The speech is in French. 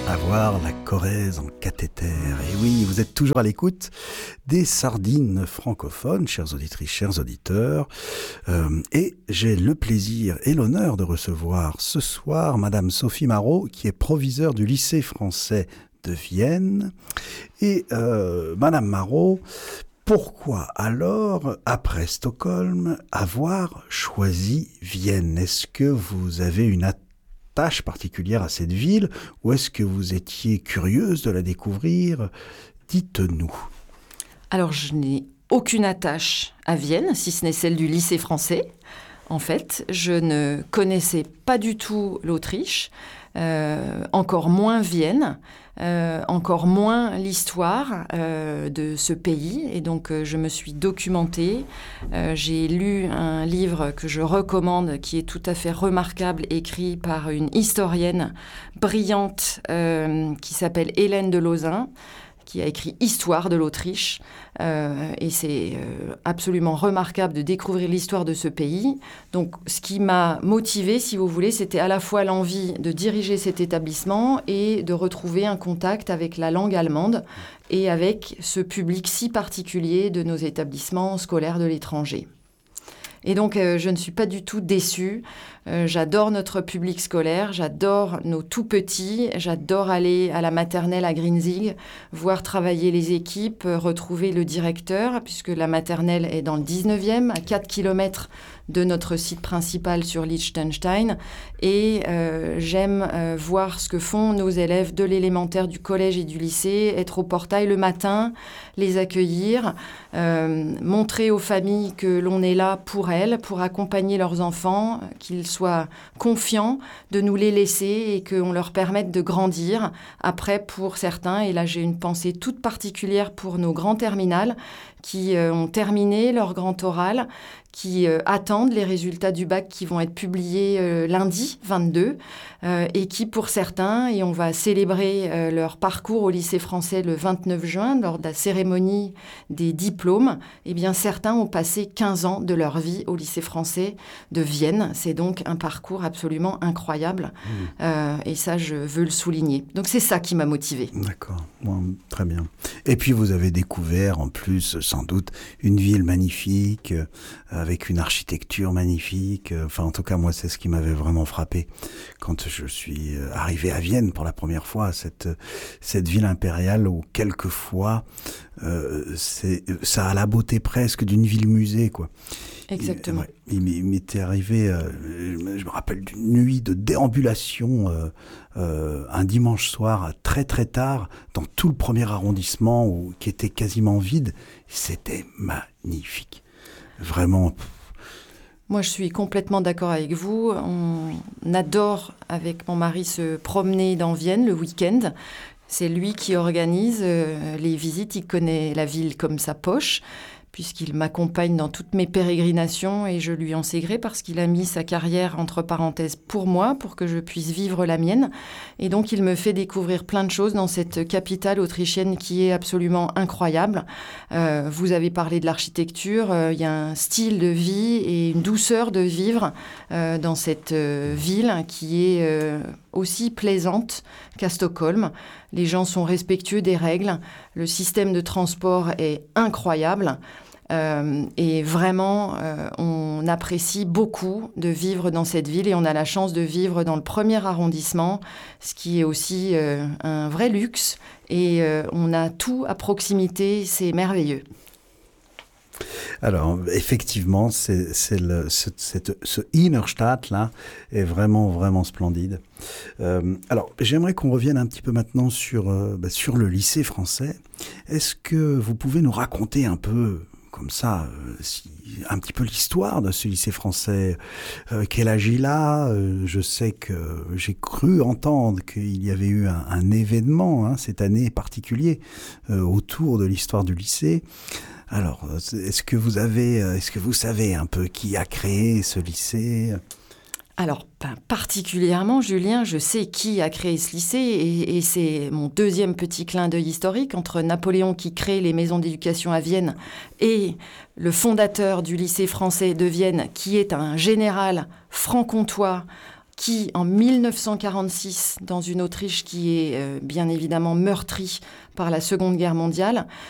Avoir la Corrèze en cathéter. Et oui, vous êtes toujours à l'écoute des sardines francophones, chères auditrices, chers auditeurs. Et j'ai le plaisir et l'honneur de recevoir ce soir Madame Sophie Marot, qui est proviseure du lycée français de Vienne. Et Madame Marot, pourquoi alors, après Stockholm, avoir choisi Vienne? Est-ce que vous avez une attache particulière à cette ville ou est-ce que vous étiez curieuse de la découvrir? Dites-nous. Alors, je n'ai aucune attache à Vienne, si ce n'est celle du lycée français. En fait, je ne connaissais pas du tout l'Autriche, encore moins Vienne, encore moins l'histoire de ce pays. Et donc, je me suis documentée. J'ai lu un livre que je recommande, qui est tout à fait remarquable, écrit par une historienne brillante qui s'appelle Hélène de Lauzun, qui a écrit Histoire de l'Autriche. Et c'est absolument remarquable de découvrir l'histoire de ce pays. Donc, ce qui m'a motivée, si vous voulez, c'était à la fois l'envie de diriger cet établissement et de retrouver un contact avec la langue allemande et avec ce public si particulier de nos établissements scolaires de l'étranger. Et donc, je ne suis pas du tout déçue. J'adore notre public scolaire, j'adore nos tout-petits, j'adore aller à la maternelle à Grinzig, voir travailler les équipes, retrouver le directeur, puisque la maternelle est dans le 19e, à 4 km de notre site principal sur Liechtenstein. Et j'aime voir ce que font nos élèves de l'élémentaire, du collège et du lycée, être au portail le matin, les accueillir, montrer aux familles que l'on est là pour elles, pour accompagner leurs enfants, qu'ils soient confiants de nous les laisser et qu'on leur permette de grandir. Après, pour certains, et là j'ai une pensée toute particulière pour nos grands terminales qui ont terminé leur grand oral, qui attendent les résultats du bac qui vont être publiés lundi 22 et qui, pour certains, et on va célébrer leur parcours au lycée français le 29 juin lors de la cérémonie des diplômes, eh bien certains ont passé 15 ans de leur vie au lycée français de Vienne. C'est donc un parcours absolument incroyable et ça, je veux le souligner. Donc c'est ça qui m'a motivée. D'accord, bon, très bien. Et puis vous avez découvert en plus, sans doute, une ville magnifique, avec une architecture magnifique. Enfin, en tout cas, moi, c'est ce qui m'avait vraiment frappé quand je suis arrivé à Vienne pour la première fois, cette ville impériale où quelquefois, ça a la beauté presque d'une ville-musée, quoi. Exactement. Il m'était arrivé, je me rappelle d'une nuit de déambulation un dimanche soir très très tard dans tout le premier arrondissement qui était quasiment vide. C'était magnifique. Vraiment. Moi, je suis complètement d'accord avec vous. On adore, avec mon mari, se promener dans Vienne le week-end. C'est lui qui organise les visites. Il connaît la ville comme sa poche, puisqu'il m'accompagne dans toutes mes pérégrinations et je lui en sais gré parce qu'il a mis sa carrière entre parenthèses pour moi, pour que je puisse vivre la mienne. Et donc, il me fait découvrir plein de choses dans cette capitale autrichienne qui est absolument incroyable. Vous avez parlé de l'architecture, il y a un style de vie et une douceur de vivre dans cette ville qui est aussi plaisante qu'à Stockholm. Les gens sont respectueux des règles. Le système de transport est incroyable. Et vraiment, on apprécie beaucoup de vivre dans cette ville et on a la chance de vivre dans le premier arrondissement, ce qui est aussi un vrai luxe. Et on a tout à proximité, c'est merveilleux. Alors, effectivement, ce Innerstadt là est vraiment, vraiment splendide. Alors, j'aimerais qu'on revienne un petit peu maintenant sur le lycée français. Est-ce que vous pouvez nous raconter un peu, comme ça, un petit peu l'histoire de ce lycée français? Quel âge il a? Je sais que j'ai cru entendre qu'il y avait eu un événement cette année particulier autour de l'histoire du lycée. Alors, est-ce que vous savez un peu qui a créé ce lycée? Alors, particulièrement, Julien, je sais qui a créé ce lycée et c'est mon deuxième petit clin d'œil historique entre Napoléon qui crée les maisons d'éducation à Vienne et le fondateur du lycée français de Vienne qui est un général franc-comtois qui, en 1946, dans une Autriche qui est bien évidemment meurtrie par la Seconde Guerre mondiale,